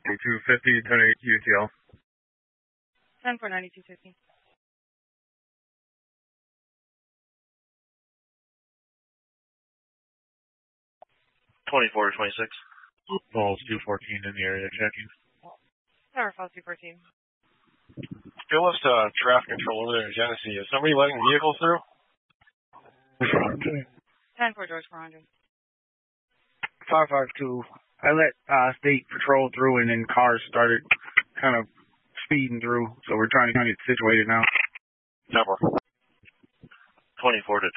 250, 10-8 UTL. 10-4, 9250. 24-26. Falls 214 in the area, checking. Tower Falls 214. Still left traffic control over there in Genesee. Is somebody letting vehicles through? 10-4, George 400. 552. I let state patrol through, and then cars started kind of speeding through, so we're trying to get situated now. Number. 24-26.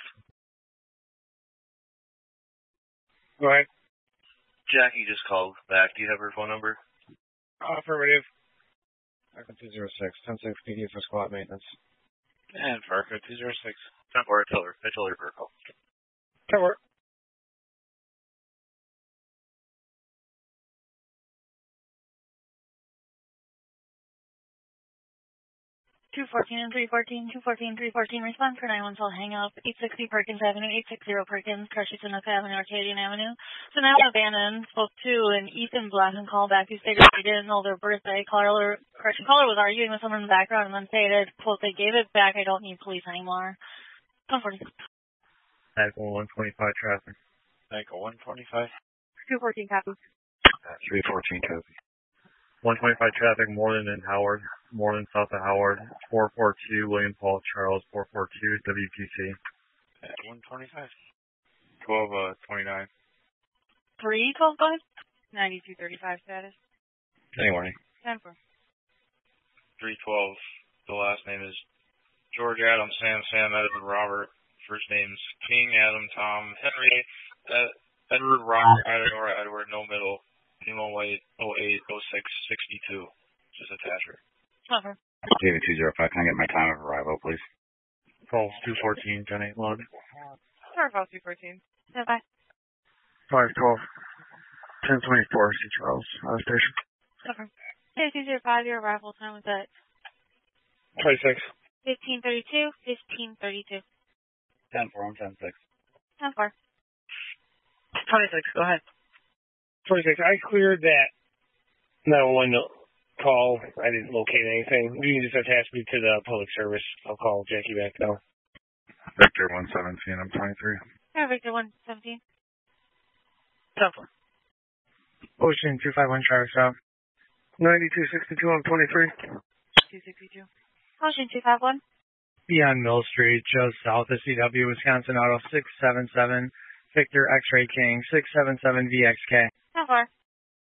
Go ahead. Jackie just called back. Do you have her phone number? Affirmative. 206. 10-6 PD for squad maintenance. And Farco 206. 10-4, I told her for a call. Cover. 214 and 314, 214, 314, respond for 911, I'll hang up, 860 Perkins Avenue, 860 Perkins, Crushington Avenue, Arcadian Avenue. So now abandoned, spoke to an Ethan Black and called back who stated they didn't know their birthday. Caller was arguing with someone in the background and then stated, quote, they gave it back, I don't need police anymore. 140. Echo 125 traffic. Echo 125. 214 copy. 314 copy. 125 traffic, Moreland and Howard. Moreland south of Howard. 442 William Paul Charles. 442 WPC. At 125. 1229. 312 going? 9235 status. Any warning. 10-4. 312. The last name is George Adam, Sam Edward Robert. First name's King Adam Tom Henry Edward Robert Isadora Edward, no middle. Emo White 080662. Just attach her. Cover. David 205, can I get my time of arrival, please? Falls 214, 10-8 log. Tower Falls 214. Bye. 512. 1024, C. Charles, station. Cover. David 205, your arrival time was at 26. 1532, 1532. 10-4, 10-6. 10-4. 26, go ahead. 26. I cleared that 911 call. I didn't locate anything. You can just attach me to the public service. I'll call Jackie back now. Victor 117, I'm 23. Yeah, Victor 117. 10-4. Ocean 251, traffic stop. 9262, I'm 23. 262. Ocean 251. Beyond Mill Street, just south of CW, Wisconsin Auto 677, Victor X-Ray King, 677 VXK. 10-4.